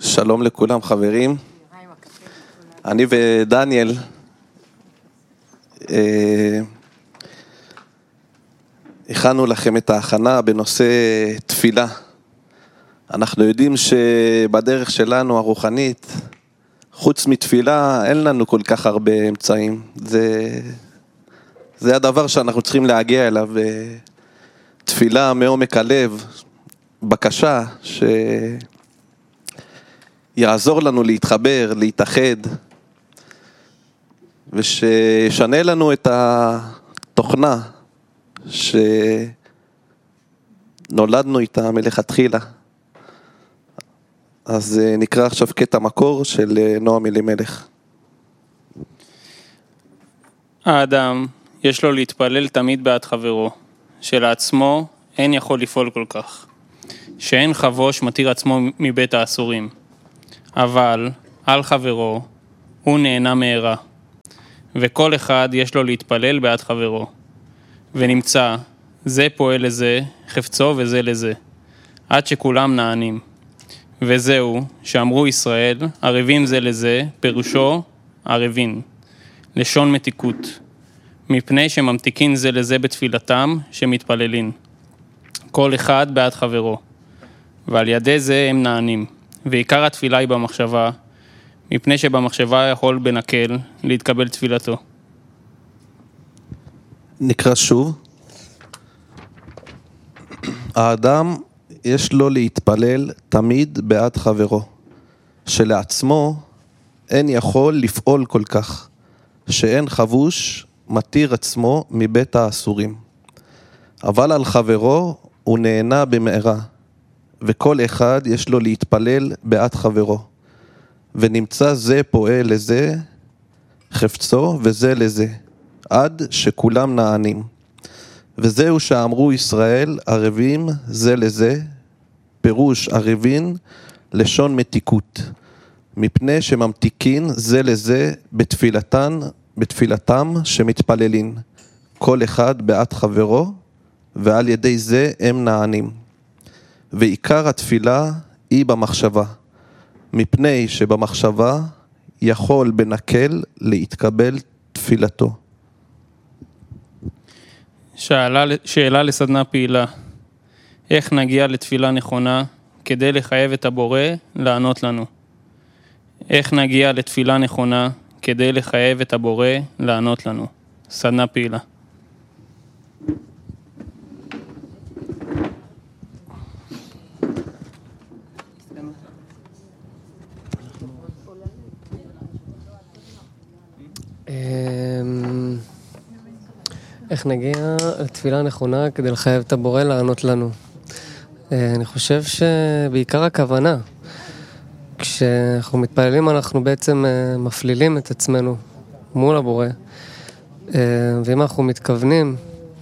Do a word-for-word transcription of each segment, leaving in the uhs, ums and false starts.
שלום לכולם חברים, אני ודניאל אה, הכנו לכם את ההכנה בנושא תפילה. אנחנו יודעים שבדרך שלנו הרוחנית, חוץ מתפילה, אין לנו כל כך הרבה אמצעים. זה, זה הדבר שאנחנו צריכים להגיע אליו. תפילה מעומק הלב, בקשה שיעזור לנו להתחבר, להתאחד, ושישנה לנו את התוכנה שנולדנו איתה מלכתחילה. אז נקרא עכשיו קטע מקור של נועם אלימלך. האדם יש לו להתפלל תמיד בעד חברו, שלעצמו אין יכול לפעול כל כך, שאין חבוש מתיר עצמו מבית האסורים, אבל על חברו הוא נהנה מהרה, וכל אחד יש לו להתפלל בעד חברו, ונמצא זה פועל לזה, חפצו וזה לזה, עד שכולם נענים. וזהו שאמרו ישראל, ערבים זה לזה, פירושו ערבין, לשון מתיקות, מפני שממתיקין זה לזה בתפילתם שמתפללים, כל אחד בעד חברו, ועל ידי זה הם נענים. ועיקר התפילה היא במחשבה, מפני שבמחשבה יכול בנקל להתקבל תפילתו. נקרא שוב. האדם יש לו להתפלל תמיד בעד חברו, שלעצמו אין יכול לפעול כל כך, שאין חבוש מתיר עצמו מבית האסורים, אבל על חברו הוא נהנה במהרה, וכל אחד יש לו להתפלל בעד חברו, ונמצא זה פועל לזה, חפצו וזה לזה, עד שכולם נענים. וזהו שאמרו ישראל, ערבים זה לזה, פירוש ערבין, לשון מתיקות, מפני שממתיקין זה לזה בתפילתן, בתפילתם שמתפללין, כל אחד בעד חברו, ועל ידי זה הם נענים. ועיקר התפילה היא במחשבה, מפני שבמחשבה יכול בנקל להתקבל תפילתו. שאלה, שאלה לסדנה פעילה, איך נגיע לתפילה נכונה כדי לחייב את הבורא לענות לנו? איך נגיע לתפילה נכונה כדי לחייב את הבורא לענות לנו? סדנה פעילה. איך נגיע לתפילה נכונה כדי לחייב את הבורא לענות לנו? אני חושב שבעיקר הכוונה, כשאנחנו מתפללים אנחנו בעצם מפלילים את עצמנו מול הבורא, ואם אנחנו מתכוונים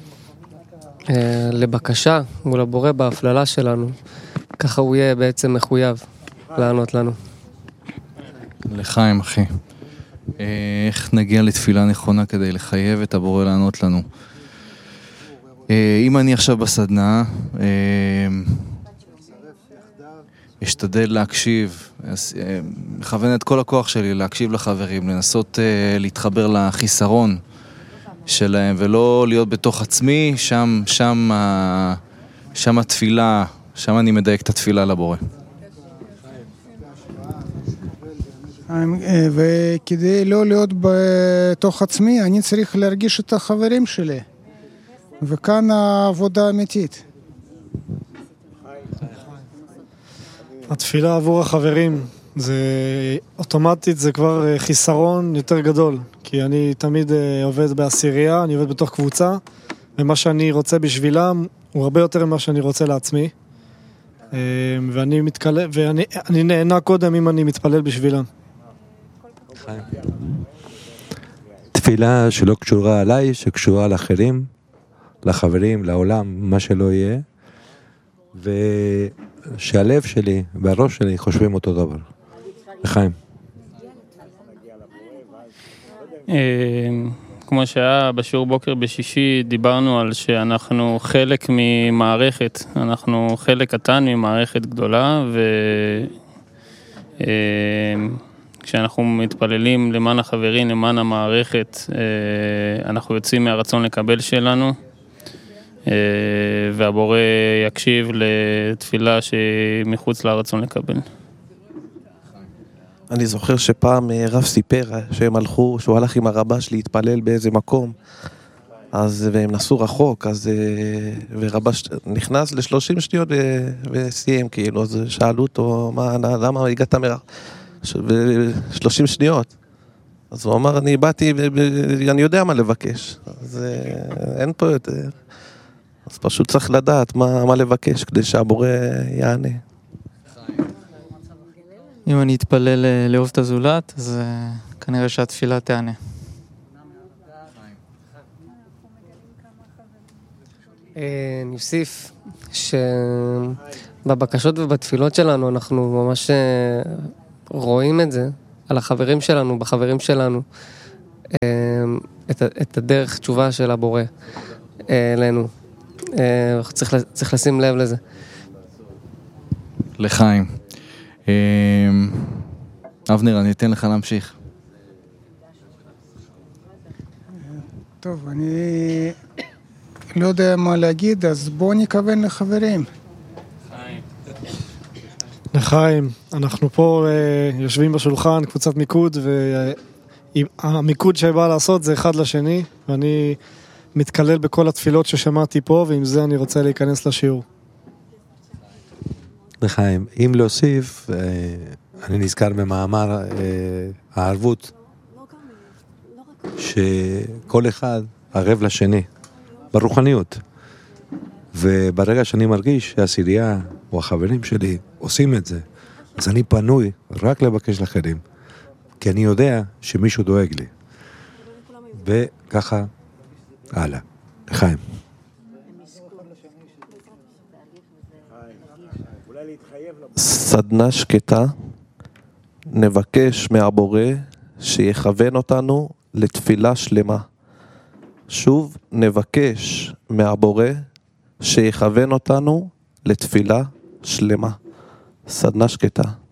לבקשה מול הבורא בהפללה שלנו, ככה הוא יהיה בעצם מחויב לענות לנו. לחיים אחי, איך נגיע לתפילה נכונה כדי לחייב את הבורא לענות לנו? אם אני עכשיו בסדנה, אשתדל להקשיב, מכוון את כל הכוח שלי להקשיב לחברים, לנסות להתחבר לחיסרון שלהם ולא להיות בתוך עצמי, שם, שם, שם התפילה, שם אני מדייק את התפילה לבורא. וכדי לא להיות בתוך עצמי, אני צריך להרגיש את החברים שלי. וכאן העבודה אמיתית. התפילה עבור החברים, זה אוטומטית, זה כבר חיסרון יותר גדול. כי אני תמיד עובד בעשירייה, אני עובד בתוך קבוצה, ומה שאני רוצה בשבילם הוא הרבה יותר ממה שאני רוצה לעצמי. ואני מתקל... ואני אני נהנה קודם אם אני מתפלל בשבילם. תפילה שלא קשורה עליי, שקשורה לאחרים, לחברים, לעולם, מה שלא יהיה, ושהלב שלי והראש שלי חושבים אותו דבר. לחיים. כמו שהיה בשיעור בוקר בשישי, דיברנו על שאנחנו חלק ממערכת, אנחנו חלק קטן ממערכת גדולה, כשאנחנו מתפללים למען החברים, למען המערכת, אנחנו יוצאים מהרצון לקבל שלנו, והבורא יקשיב לתפילה שמחוץ לרצון לקבל. אני זוכר שפעם רב סיפר שהם הלכו, שהוא הלך עם הרבש להתפלל באיזה מקום, אז, והם נסעו רחוק, אז, ורבש נכנס לשלושים שניות וסיים, כאילו, אז שאלו אותו, מה, למה הגעת מרח? ושלושים שניות. אז הוא אמר, אני באתי, ואני יודע מה לבקש. אז אין פה יותר. אז פשוט צריך לדעת מה, מה לבקש, כדי שהבורא יענה. אם אני אתפלל לאהוב את הזולת, אז כנראה שהתפילה תענה. אני אוסיף שבבקשות ובתפילות שלנו אנחנו ממש רואים את זה, על החברים שלנו, בחברים שלנו, את הדרך תשובה של הבורא אלינו. צריך, צריך לשים לב לזה. לחיים. אבנר, אני אתן לך להמשיך. טוב, אני לא יודע מה להגיד, אז בואו נכוון לחברים. לחיים, אנחנו פה uh, יושבים בשולחן, קבוצת מיקוד, והמיקוד שבא לעשות זה אחד לשני, ואני מתקלל בכל התפילות ששמעתי פה, ועם זה אני רוצה להיכנס לשיעור. לחיים, אם להוסיף, אני נזכר במאמר הערבות, שכל אחד ערב לשני, ברוחניות. וברגע שאני מרגיש שהעשירייה או החברים שלי עושים את זה, אז אני פנוי רק לבקש לאחרים, כי אני יודע שמישהו דואג לי. וככה, הלאה. לחיים. סדנה שקטה, נבקש מהבורא שיכוון אותנו לתפילה שלמה. שוב נבקש מהבורא שיכוון אותנו לתפילה שלמה. סדנה שקטה.